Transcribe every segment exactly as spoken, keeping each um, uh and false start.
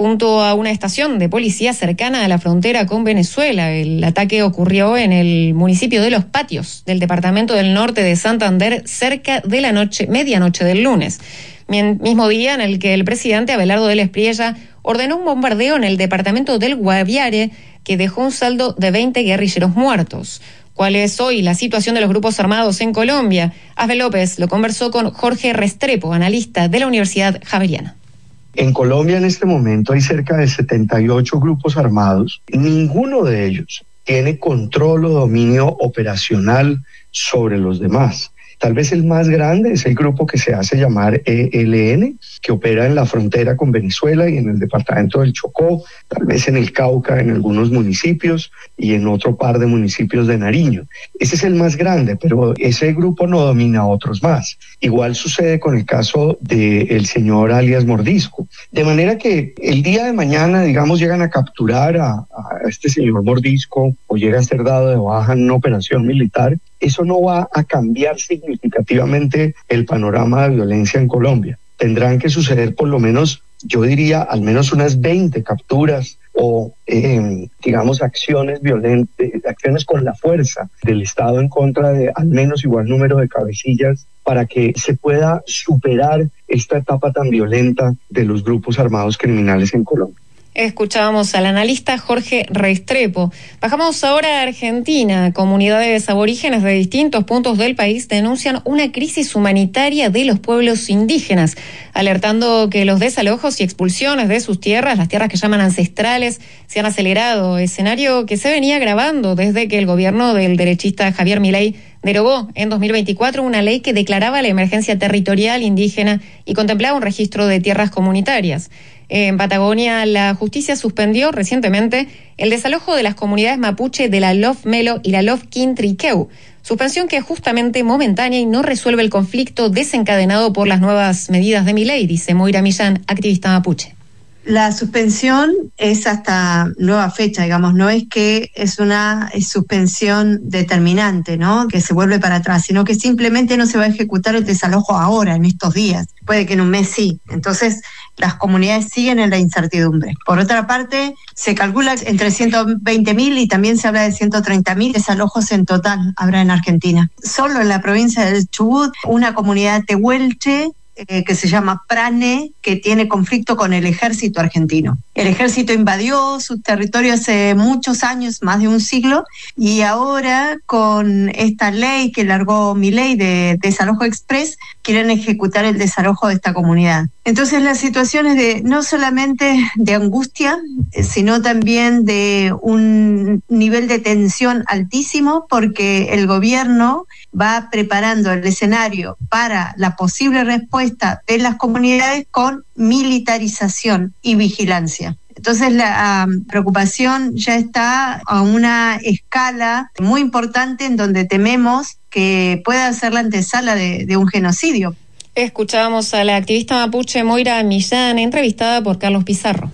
junto a una estación de policía cercana a la frontera con Venezuela. El ataque ocurrió en el municipio de Los Patios, del departamento del norte de Santander, cerca de la noche, medianoche del lunes. Mismo día en el que el presidente Abelardo del Espriella ordenó un bombardeo en el departamento del Guaviare que dejó un saldo de veinte guerrilleros muertos. ¿Cuál es hoy la situación de los grupos armados en Colombia? Asbel López lo conversó con Jorge Restrepo, analista de la Universidad Javeriana. En Colombia en este momento hay cerca de setenta y ocho grupos armados. Ninguno de ellos tiene control o dominio operacional sobre los demás. Tal vez el más grande es el grupo que se hace llamar E L N, que opera en la frontera con Venezuela y en el departamento del Chocó, tal vez en el Cauca, en algunos municipios y en otro par de municipios de Nariño. Ese es el más grande, pero ese grupo no domina a otros más. Igual sucede con el caso del señor alias Mordisco. De manera que el día de mañana, digamos, llegan a capturar a, a este señor Mordisco o llega a ser dado de baja en una operación militar, eso no va a cambiar significativamente el panorama de violencia en Colombia. Tendrán que suceder por lo menos, yo diría, al menos unas veinte capturas o, eh, digamos, acciones violentas, acciones con la fuerza del Estado en contra de al menos igual número de cabecillas para que se pueda superar esta etapa tan violenta de los grupos armados criminales en Colombia. Escuchábamos al analista Jorge Restrepo. Bajamos ahora a Argentina. Comunidades aborígenes de distintos puntos del país denuncian una crisis humanitaria de los pueblos indígenas, alertando que los desalojos y expulsiones de sus tierras, las tierras que llaman ancestrales, se han acelerado, escenario que se venía agravando desde que el gobierno del derechista Javier Milei derogó en dos mil veinticuatro una ley que declaraba la emergencia territorial indígena y contemplaba un registro de tierras comunitarias. En Patagonia, la justicia suspendió recientemente el desalojo de las comunidades mapuche de la Lof Melo y la Lof Quintriqueu, suspensión que es justamente momentánea y no resuelve el conflicto desencadenado por las nuevas medidas de Milei, dice Moira Millán, activista mapuche. La suspensión es hasta nueva fecha, digamos, no es que es una suspensión determinante, ¿no? Que se vuelve para atrás, sino que simplemente no se va a ejecutar el desalojo ahora, en estos días. Puede que en un mes sí. Entonces, las comunidades siguen en la incertidumbre. Por otra parte, se calcula entre ciento veinte mil y también se habla de ciento treinta mil desalojos en total habrá en Argentina. Solo en la provincia del Chubut, una comunidad tehuelche, Eh, que se llama Prane, que tiene conflicto con el ejército argentino. El ejército invadió su territorio hace muchos años, más de un siglo, y ahora con esta ley que largó Milei de desalojo express, quieren ejecutar el desalojo de esta comunidad. Entonces la situación es de no solamente de angustia, sino también de un nivel de tensión altísimo, porque el gobierno va preparando el escenario para la posible respuesta de las comunidades con militarización y vigilancia. Entonces la um, preocupación ya está a una escala muy importante en donde tememos que pueda ser la antesala de, de un genocidio. Escuchábamos a la activista mapuche Moira Millán, entrevistada por Carlos Pizarro.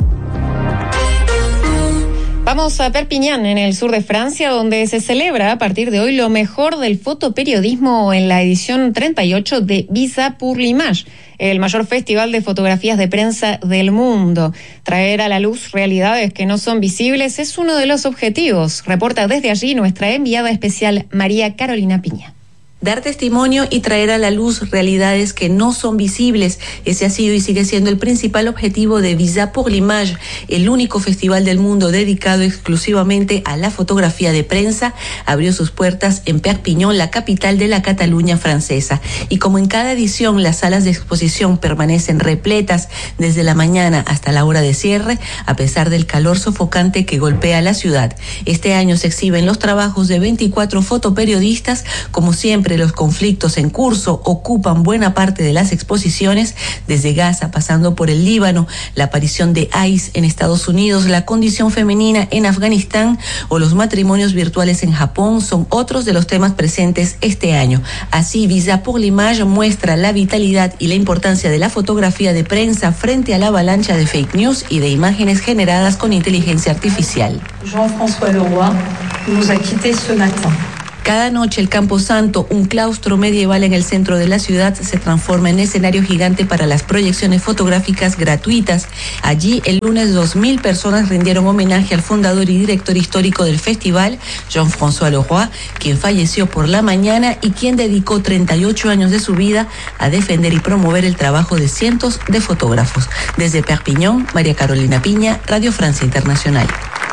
Vamos a Perpiñán, en el sur de Francia, donde se celebra a partir de hoy lo mejor del fotoperiodismo en la edición treinta y ocho de Visa pour l'Image, el mayor festival de fotografías de prensa del mundo. Traer a la luz realidades que no son visibles es uno de los objetivos, reporta desde allí nuestra enviada especial María Carolina Piña. Dar testimonio y traer a la luz realidades que no son visibles. Ese ha sido y sigue siendo el principal objetivo de Visa pour l'Image, el único festival del mundo dedicado exclusivamente a la fotografía de prensa. Abrió sus puertas en Perpiñán, la capital de la Cataluña francesa. Y como en cada edición, las salas de exposición permanecen repletas desde la mañana hasta la hora de cierre, a pesar del calor sofocante que golpea la ciudad. Este año se exhiben los trabajos de veinticuatro fotoperiodistas. Como siempre, los conflictos en curso ocupan buena parte de las exposiciones, desde Gaza pasando por el Líbano, la aparición de ICE en Estados Unidos, la condición femenina en Afganistán o los matrimonios virtuales en Japón son otros de los temas presentes este año. Así, Visa pour l'Image muestra la vitalidad y la importancia de la fotografía de prensa frente a la avalancha de fake news y de imágenes generadas con inteligencia artificial. Jean-François Leroy nous a quittés ce matin. Cada noche el Camposanto, un claustro medieval en el centro de la ciudad, se transforma en escenario gigante para las proyecciones fotográficas gratuitas. Allí, el lunes, dos mil personas rindieron homenaje al fundador y director histórico del festival, Jean-François Leroy, quien falleció por la mañana y quien dedicó treinta y ocho años de su vida a defender y promover el trabajo de cientos de fotógrafos. Desde Perpiñón, María Carolina Piña, Radio Francia Internacional.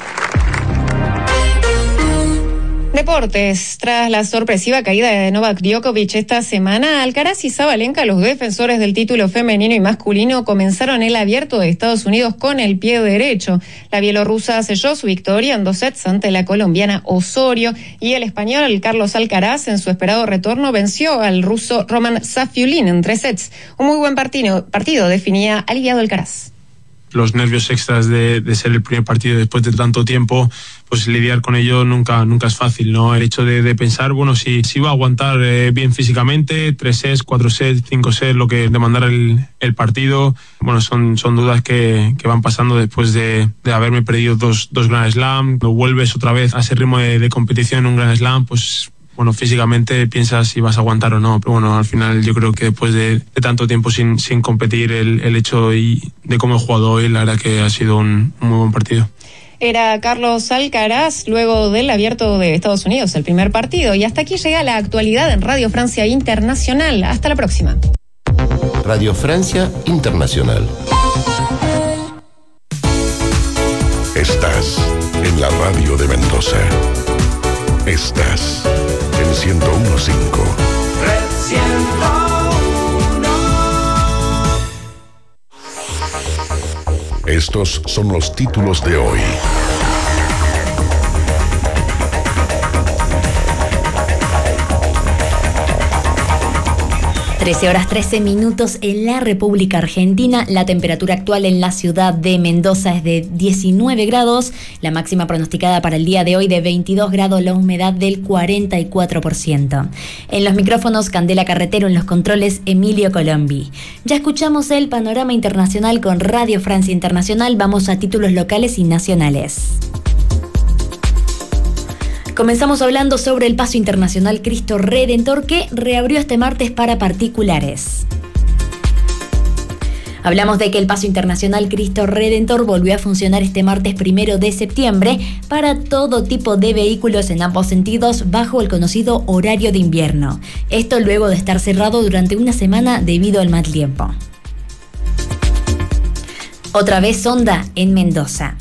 Deportes. Tras la sorpresiva caída de Novak Djokovic esta semana, Alcaraz y Sabalenka, los defensores del título femenino y masculino, comenzaron el Abierto de Estados Unidos con el pie derecho. La bielorrusa selló su victoria en dos sets ante la colombiana Osorio, y el español Carlos Alcaraz, en su esperado retorno, venció al ruso Roman Safiullin en tres sets. Un muy buen partido, partido definía aliviado Alcaraz. Los nervios extras de, de ser el primer partido después de tanto tiempo, pues lidiar con ello nunca nunca es fácil, ¿no? El hecho de, de pensar, bueno, si, si va a aguantar eh, bien físicamente, tres sets, cuatro sets, cinco sets, lo que demandara el, el partido, bueno, son, son dudas que, que van pasando después de, de haberme perdido dos, dos Grand Slam. Cuando vuelves otra vez a ese ritmo de, de competición en un Grand Slam, pues bueno, físicamente piensas si vas a aguantar o no, pero bueno, al final yo creo que después de, de tanto tiempo sin, sin competir, el, el hecho y de cómo he jugado hoy, la verdad que ha sido un, un muy buen partido. Era Carlos Alcaraz, luego del Abierto de Estados Unidos, el primer partido. Y hasta aquí llega la actualidad en Radio Francia Internacional. Hasta la próxima. Radio Francia Internacional. Estás en la radio de Mendoza. Estás en ciento uno punto cinco. Red ciento uno. Estos son los títulos de hoy. trece horas trece minutos en la República Argentina. La temperatura actual en la ciudad de Mendoza es de diecinueve grados. La máxima pronosticada para el día de hoy de veintidós grados, la humedad del cuarenta y cuatro por ciento. En los micrófonos, Candela Carretero, en los controles, Emilio Colombi. Ya escuchamos el panorama internacional con Radio Francia Internacional. Vamos a títulos locales y nacionales. Comenzamos hablando sobre el Paso Internacional Cristo Redentor, que reabrió este martes para particulares. Hablamos de que el Paso Internacional Cristo Redentor volvió a funcionar este martes primero de septiembre para todo tipo de vehículos en ambos sentidos bajo el conocido horario de invierno. Esto luego de estar cerrado durante una semana debido al mal tiempo. Otra vez sonda en Mendoza.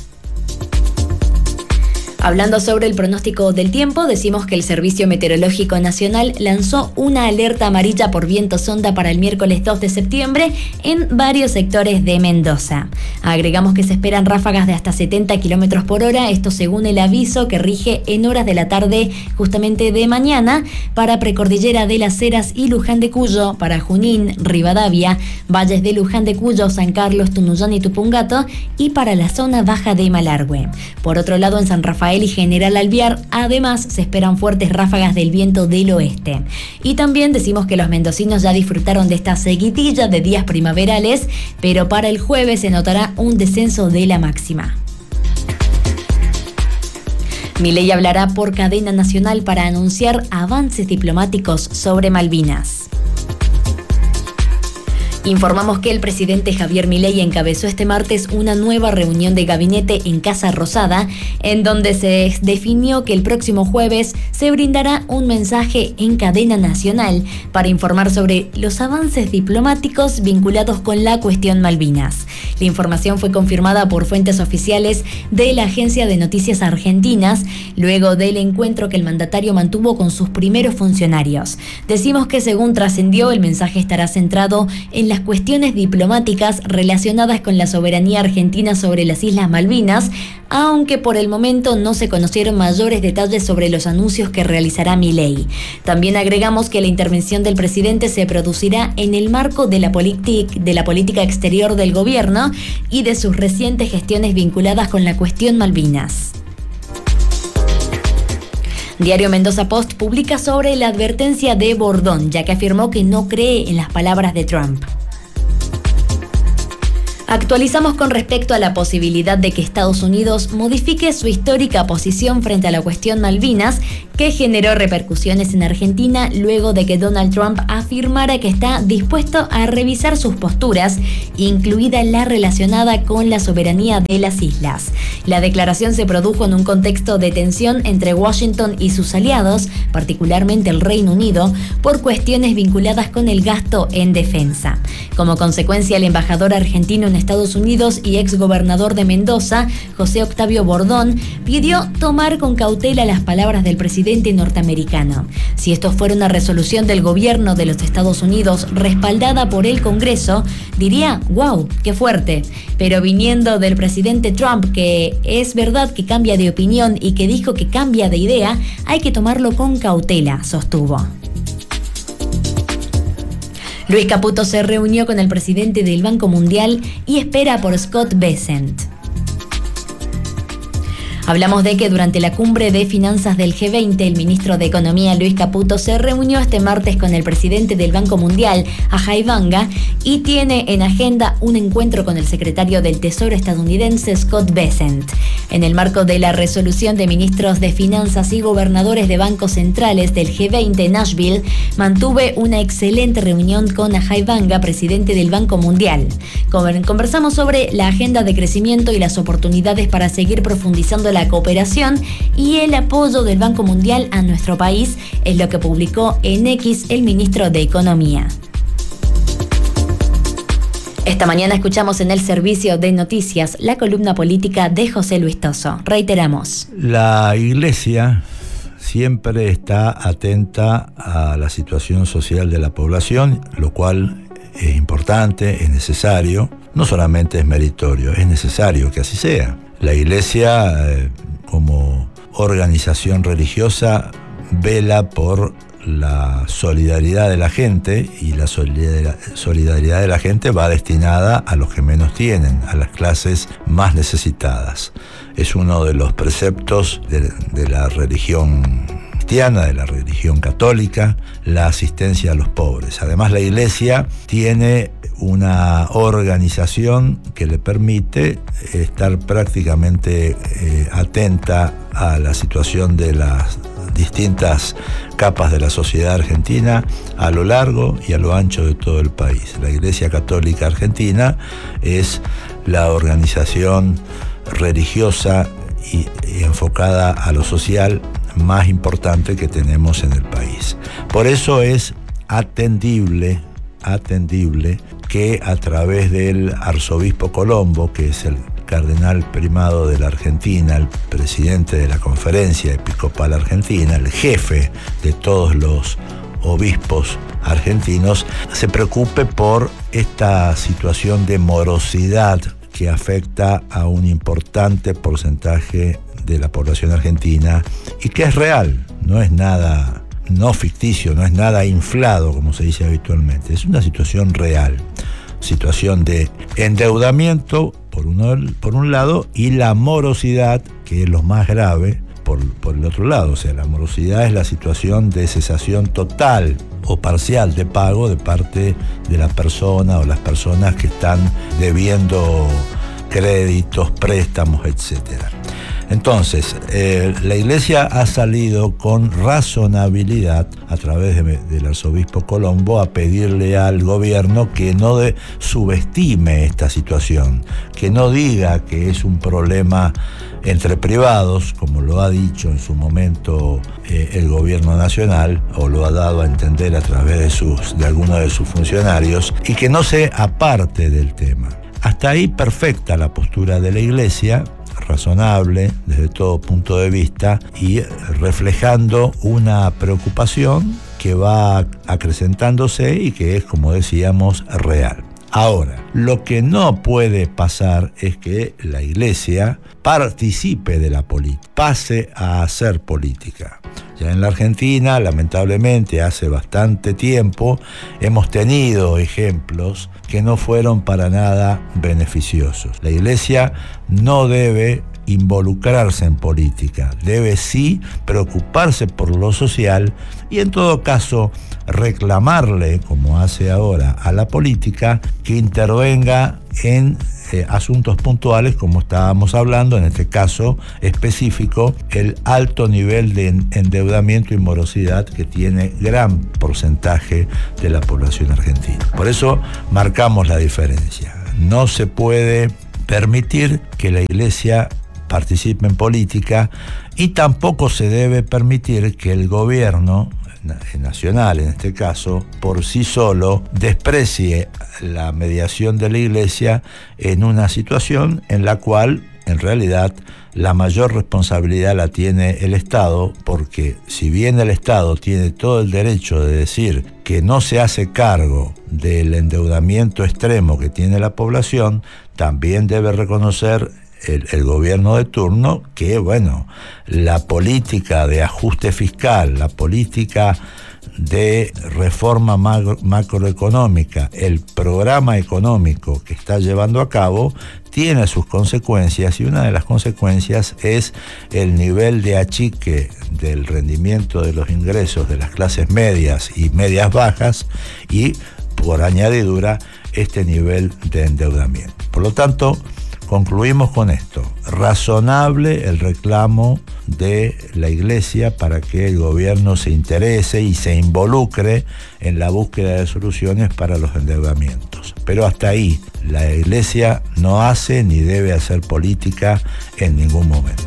Hablando sobre el pronóstico del tiempo, decimos que el Servicio Meteorológico Nacional lanzó una alerta amarilla por viento sonda para el miércoles dos de septiembre en varios sectores de Mendoza. Agregamos que se esperan ráfagas de hasta setenta kilómetros por hora, esto según el aviso que rige en horas de la tarde justamente de mañana para Precordillera de las Heras y Luján de Cuyo, para Junín, Rivadavia, valles de Luján de Cuyo, San Carlos, Tunuyán y Tupungato, y para la zona baja de Malargüe. Por otro lado, en San Rafael y General Alvear, además se esperan fuertes ráfagas del viento del oeste. Y también decimos que los mendocinos ya disfrutaron de esta seguidilla de días primaverales, pero para el jueves se notará un descenso de la máxima. Milei hablará por cadena nacional para anunciar avances diplomáticos sobre Malvinas. Informamos que el presidente Javier Milei encabezó este martes una nueva reunión de gabinete en Casa Rosada, en donde se definió que el próximo jueves se brindará un mensaje en cadena nacional para informar sobre los avances diplomáticos vinculados con la cuestión Malvinas. La información fue confirmada por fuentes oficiales de la Agencia de Noticias Argentinas, luego del encuentro que el mandatario mantuvo con sus primeros funcionarios. Decimos que, según trascendió, el mensaje estará centrado en la cuestiones diplomáticas relacionadas con la soberanía argentina sobre las Islas Malvinas, aunque por el momento no se conocieron mayores detalles sobre los anuncios que realizará Milei. También agregamos que la intervención del presidente se producirá en el marco de la, de la política exterior del gobierno y de sus recientes gestiones vinculadas con la cuestión Malvinas. Diario Mendoza Post publica sobre la advertencia de Bordón, ya que afirmó que no cree en las palabras de Trump. Actualizamos con respecto a la posibilidad de que Estados Unidos modifique su histórica posición frente a la cuestión Malvinas, que generó repercusiones en Argentina luego de que Donald Trump afirmara que está dispuesto a revisar sus posturas, incluida la relacionada con la soberanía de las islas. La declaración se produjo en un contexto de tensión entre Washington y sus aliados, particularmente el Reino Unido, por cuestiones vinculadas con el gasto en defensa. Como consecuencia, el embajador argentino en Estados Unidos y exgobernador de Mendoza, José Octavio Bordón, pidió tomar con cautela las palabras del presidente norteamericano. Si esto fuera una resolución del gobierno de los Estados Unidos respaldada por el Congreso, diría, wow, qué fuerte. Pero viniendo del presidente Trump, que es verdad que cambia de opinión y que dijo que cambia de idea, hay que tomarlo con cautela, sostuvo. Luis Caputo se reunió con el presidente del Banco Mundial y espera por Scott Bessent. Hablamos de que durante la cumbre de finanzas del G veinte, el ministro de Economía, Luis Caputo, se reunió este martes con el presidente del Banco Mundial, Ajay Banga, y tiene en agenda un encuentro con el secretario del Tesoro estadounidense, Scott Bessent. En el marco de la resolución de ministros de finanzas y gobernadores de bancos centrales del G veinte en Nashville, mantuve una excelente reunión con Ajay Banga, presidente del Banco Mundial. Conversamos sobre la agenda de crecimiento y las oportunidades para seguir profundizando la cooperación y el apoyo del Banco Mundial a nuestro país, es lo que publicó en X el ministro de Economía. Esta mañana escuchamos en el servicio de noticias la columna política de José Luis Toso. Reiteramos. La Iglesia siempre está atenta a la situación social de la población, lo cual es importante, es necesario, no solamente es meritorio, es necesario que así sea. La Iglesia, eh, como organización religiosa, vela por la solidaridad de la gente, y la solidaridad de la gente va destinada a los que menos tienen, a las clases más necesitadas. Es uno de los preceptos de, de la religión cristiana, de la religión católica, la asistencia a los pobres. Además, la Iglesia tiene una organización que le permite estar prácticamente eh, atenta a la situación de las distintas capas de la sociedad argentina a lo largo y a lo ancho de todo el país. La Iglesia Católica Argentina es la organización religiosa y, y enfocada a lo social más importante que tenemos en el país. Por eso es atendible, atendible que a través del arzobispo Colombo, que es el cardenal primado de la Argentina, el presidente de la Conferencia Episcopal Argentina, el jefe de todos los obispos argentinos, se preocupe por esta situación de morosidad que afecta a un importante porcentaje de la población argentina y que es real, no es nada no ficticio, no es nada inflado como se dice habitualmente, es una situación real, situación de endeudamiento por, uno, por un lado, y la morosidad, que es lo más grave, por, por el otro lado. O sea, la morosidad es la situación de cesación total o parcial de pago de parte de la persona o las personas que están debiendo créditos, préstamos, etcétera. Entonces, eh, la Iglesia ha salido con razonabilidad a través de, del arzobispo Colombo a pedirle al gobierno que no de, subestime esta situación, que no diga que es un problema entre privados, como lo ha dicho en su momento eh, el gobierno nacional, o lo ha dado a entender a través de, sus, de algunos de sus funcionarios, y que no se aparte del tema. Hasta ahí perfecta la postura de la Iglesia, razonable desde todo punto de vista y reflejando una preocupación que va acrecentándose y que es, como decíamos, real. Ahora, lo que no puede pasar es que la Iglesia participe de la política, pase a hacer política. Ya en la Argentina, lamentablemente, hace bastante tiempo, hemos tenido ejemplos que no fueron para nada beneficiosos. La Iglesia no debe involucrarse en política, debe sí preocuparse por lo social y en todo caso reclamarle, como hace ahora, a la política que intervenga en eh, asuntos puntuales, como estábamos hablando, en este caso específico, el alto nivel de endeudamiento y morosidad que tiene gran porcentaje de la población argentina. Por eso marcamos la diferencia. No se puede permitir que la Iglesia participe en política y tampoco se debe permitir que el gobierno nacional, en este caso, por sí solo desprecie la mediación de la Iglesia en una situación en la cual, en realidad, la mayor responsabilidad la tiene el Estado, porque si bien el Estado tiene todo el derecho de decir que no se hace cargo del endeudamiento extremo que tiene la población, también debe reconocer El, el gobierno de turno que, bueno, la política de ajuste fiscal, la política de reforma macro, macroeconómica, el programa económico que está llevando a cabo tiene sus consecuencias, y una de las consecuencias es el nivel de achique del rendimiento de los ingresos de las clases medias y medias bajas, y por añadidura este nivel de endeudamiento. Por lo tanto, concluimos con esto: razonable el reclamo de la Iglesia para que el gobierno se interese y se involucre en la búsqueda de soluciones para los endeudamientos. Pero hasta ahí, la Iglesia no hace ni debe hacer política en ningún momento.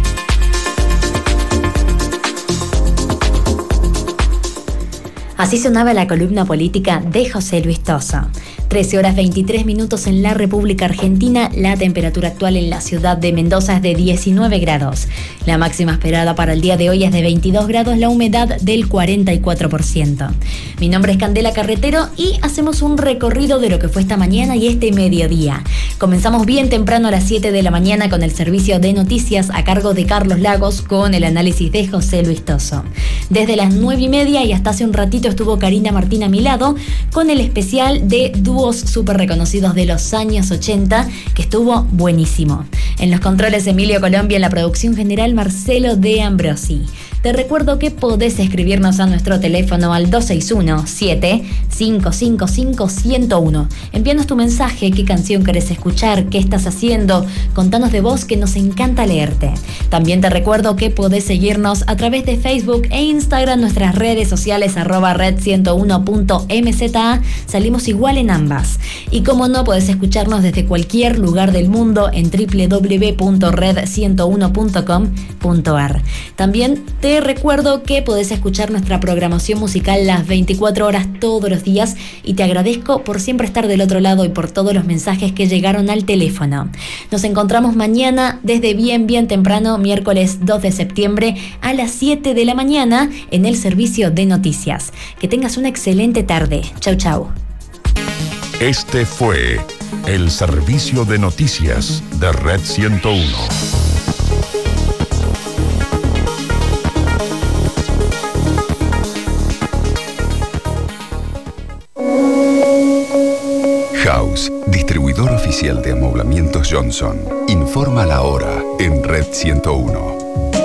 Así sonaba la columna política de José Luis Toso. trece horas veintitrés minutos en la República Argentina. La temperatura actual en la ciudad de Mendoza es de diecinueve grados. La máxima esperada para el día de hoy es de veintidós grados, la humedad del cuarenta y cuatro por ciento. Mi nombre es Candela Carretero y hacemos un recorrido de lo que fue esta mañana y este mediodía. Comenzamos bien temprano a las siete de la mañana con el servicio de noticias a cargo de Carlos Lagos, con el análisis de José Luis Toso. Desde las nueve y media y hasta hace un ratito estuvo Karina Martín a mi lado con el especial de dúos súper reconocidos de los años ochenta, que estuvo buenísimo. En los controles Emilio Colombia, en la producción general Marcelo de Ambrosi. Te recuerdo que podés escribirnos a nuestro teléfono al dos seis uno, siete cinco cinco cinco, uno cero uno. Envíanos tu mensaje, qué canción querés escuchar, qué estás haciendo, contanos de vos, que nos encanta leerte. También te recuerdo que podés seguirnos a través de Facebook e Instagram, nuestras redes sociales arroba red ciento uno punto m z a, salimos igual en ambas. Y como no, podés escucharnos desde cualquier lugar del mundo en doble u doble u doble u punto red ciento uno punto com punto a r. También te recuerdo que podés escuchar nuestra programación musical las veinticuatro horas todos los días, y te agradezco por siempre estar del otro lado y por todos los mensajes que llegaron al teléfono. Nos encontramos mañana desde bien bien temprano, miércoles dos de septiembre a las siete de la mañana en el servicio de noticias. Que tengas una excelente tarde. Chau chau. Este fue el servicio de noticias de Red ciento uno. House, distribuidor oficial de amoblamientos Johnson. Informa la hora en Red ciento uno.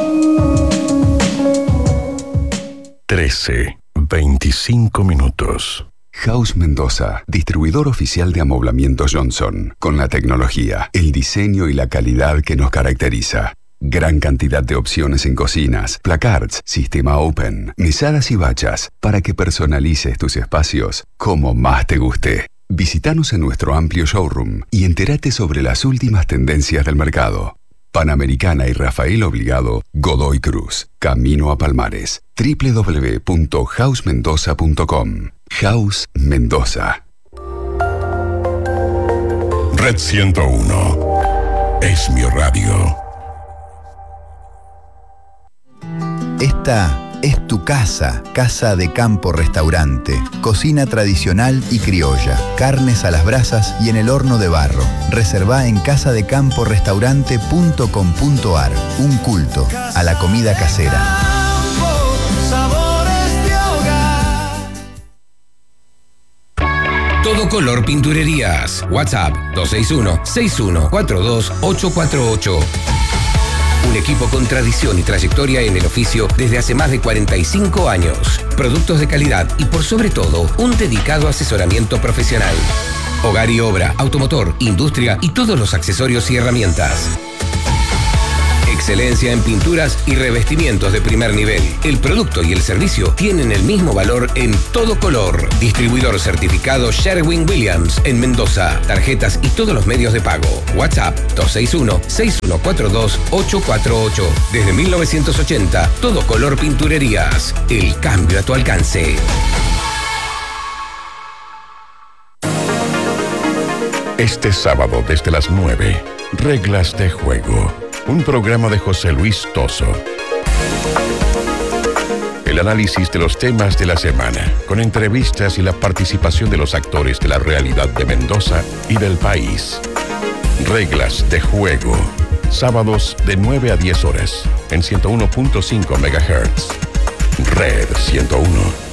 trece, veinticinco minutos. House Mendoza, distribuidor oficial de amoblamientos Johnson, con la tecnología, el diseño y la calidad que nos caracteriza. Gran cantidad de opciones en cocinas, placards, sistema open, mesadas y bachas, para que personalices tus espacios como más te guste. Visítanos en nuestro amplio showroom y entérate sobre las últimas tendencias del mercado. Panamericana y Rafael Obligado, Godoy Cruz, camino a Palmares. doble u doble u doble u punto house mendoza punto com. House Mendoza. Red ciento uno es mi radio. Esta es tu casa, Casa de Campo Restaurante. Cocina tradicional y criolla, carnes a las brasas y en el horno de barro. Reservá en casa de campo restaurante punto com punto a r. Un culto a la comida casera. Todo Color Pinturerías. WhatsApp dos seis uno, seis uno cuatro dos, ocho cuatro ocho. Un equipo con tradición y trayectoria en el oficio desde hace más de cuarenta y cinco años. Productos de calidad y, por sobre todo, un dedicado asesoramiento profesional. hogar y obra, automotor, industria y todos los accesorios y herramientas. Excelencia en pinturas y revestimientos de primer nivel. El producto y el servicio tienen el mismo valor en todo color. Distribuidor certificado Sherwin-Williams en Mendoza. Tarjetas y todos los medios de pago. WhatsApp dos seis uno, seis uno cuatro dos, ocho cuatro ocho. Desde mil novecientos ochenta, todo color pinturerías. El cambio a tu alcance. Este sábado desde las nueve, Reglas de Juego. Un programa de José Luis Toso. El análisis de los temas de la semana, con entrevistas y la participación de los actores de la realidad de Mendoza y del país. Reglas de Juego. Sábados de nueve a diez horas, en ciento uno punto cinco megahertz. Red ciento uno.